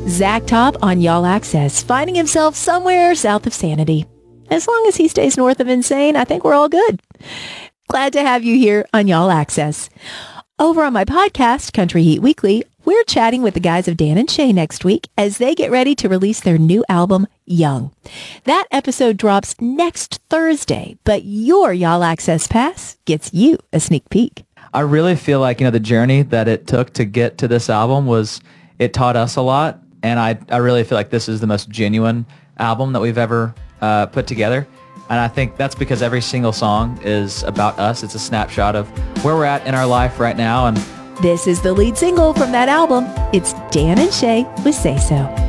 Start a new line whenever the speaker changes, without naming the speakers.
Zach Top on Y'all Access, finding himself somewhere south of sanity. As long as he stays north of insane, I think we're all good. Glad to have you here on Y'all Access. Over on my podcast, Country Heat Weekly, we're chatting with the guys of Dan and Shay next week as they get ready to release their new album, Young. That episode drops next Thursday, but your Y'all Access Pass gets you a sneak peek.
I really feel like, the journey that it took to get to this album it taught us a lot. And I really feel like this is the most genuine album that we've ever put together. And I think that's because every single song is about us. It's a snapshot of where we're at in our life right now. And
this is the lead single from that album. It's Dan and Shay with Say So.